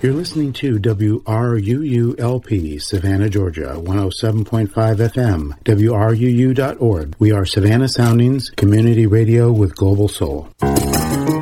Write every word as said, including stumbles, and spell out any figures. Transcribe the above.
You're listening to W R U U L P, Savannah, Georgia, one oh seven point five F M, W R U U dot org. We are Savannah Soundings, community radio with global soul.